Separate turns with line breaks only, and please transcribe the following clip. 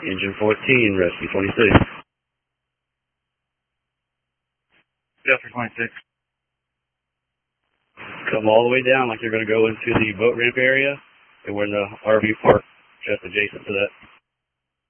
Engine 14, rescue 26.
Delta 26.
Come all the way down like you're going to go into the boat ramp area, and we're in the RV park just adjacent to that.